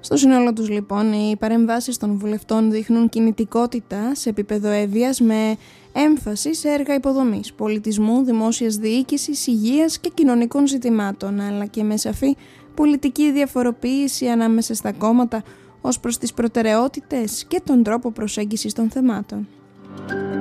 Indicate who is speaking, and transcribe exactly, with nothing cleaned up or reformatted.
Speaker 1: Στο σύνολο τους λοιπόν οι παρεμβάσεις των βουλευτών δείχνουν κινητικότητα σε επίπεδο ევβοιας με έμφαση σε έργα υποδομής, πολιτισμού, δημόσιας διοίκησης, υγείας και κοινωνικών ζητημάτων, αλλά και με σαφή πολιτική διαφοροποίηση ανάμεσα στα κόμματα ως προς τις προτεραιότητες και τον τρόπο προσέγγισης των θεμάτων.